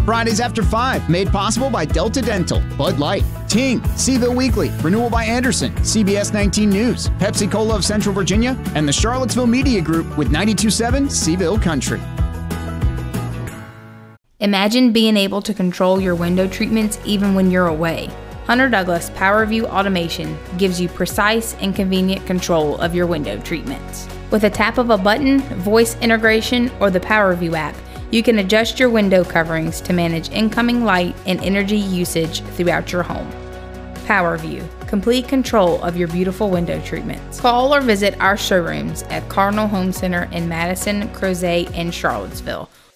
Fridays after 5, made possible by Delta Dental, Bud Light, Ting, Seaville Weekly, Renewal by Anderson, CBS 19 News, Pepsi Cola of Central Virginia, and the Charlottesville Media Group with 92.7 Seaville Country. Imagine being able to control your window treatments even when you're away. Hunter Douglas PowerView Automation gives you precise and convenient control of your window treatments. With a tap of a button, voice integration, or the PowerView app, you can adjust your window coverings to manage incoming light and energy usage throughout your home. PowerView, complete control of your beautiful window treatments. Call or visit our showrooms at Cardinal Home Center in Madison, Crozet, and Charlottesville,